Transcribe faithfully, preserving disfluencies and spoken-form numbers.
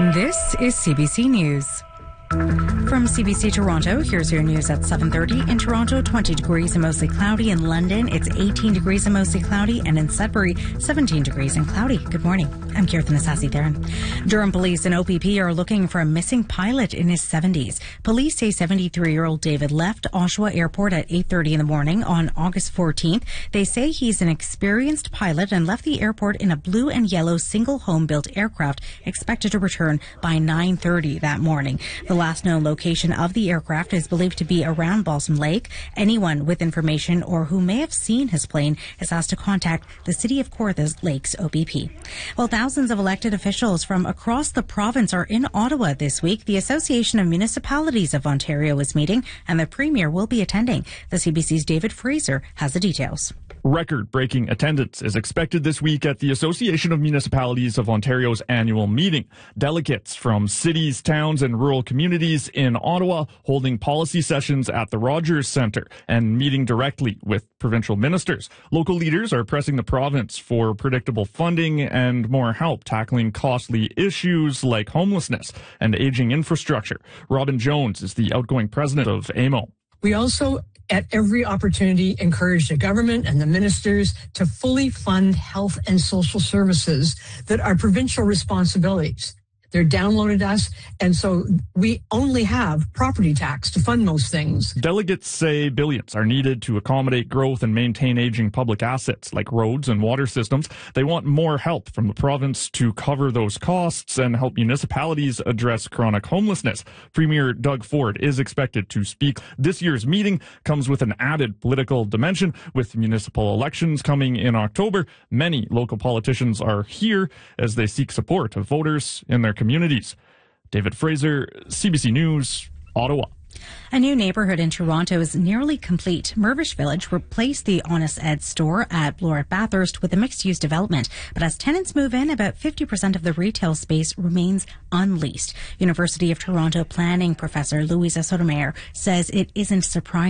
This is C B C News. From C B C Toronto, here's your news at seven thirty. In Toronto, twenty degrees and mostly cloudy. In London, it's eighteen degrees and mostly cloudy. And in Sudbury, seventeen degrees and cloudy. Good morning. I'm Kirthan Asasi-Theron. Durham Police and O P P are looking for a missing pilot in his seventies. Police say seventy-three-year-old David left Oshawa Airport at eight thirty in the morning on August fourteenth. They say he's an experienced pilot and left the airport in a blue and yellow single home-built aircraft expected to return by nine thirty that morning. The last known location of the aircraft is believed to be around Balsam Lake. Anyone with information or who may have seen his plane is asked to contact the City of Kawartha's Lakes O P P. Well, thousands of elected officials from across the province are in Ottawa this week. The Association of Municipalities of Ontario is meeting, and the Premier will be attending. The C B C's David Fraser has the details. Record-breaking attendance is expected this week at the Association of Municipalities of Ontario's annual meeting. Delegates from cities, towns, and rural communities in Ottawa holding policy sessions at the Rogers Centre and meeting directly with provincial ministers. Local leaders are pressing the province for predictable funding and more help tackling costly issues like homelessness and aging infrastructure. Robin Jones is the outgoing president of A M O. We also, at every opportunity, encourage the government and the ministers to fully fund health and social services that are provincial responsibilities. They're downloaded us, and so we only have property tax to fund most things. Delegates say billions are needed to accommodate growth and maintain aging public assets like roads and water systems. They want more help from the province to cover those costs and help municipalities address chronic homelessness. Premier Doug Ford is expected to speak. This year's meeting comes with an added political dimension. With municipal elections coming in October, many local politicians are here as they seek support of voters in their communities. David Fraser, C B C News, Ottawa. A new neighbourhood in Toronto is nearly complete. Mirvish Village replaced the Honest Ed store at Bloor at Bathurst with a mixed-use development. But as tenants move in, about fifty percent of the retail space remains unleased. University of Toronto planning professor Louisa Sotomayor says it isn't surprising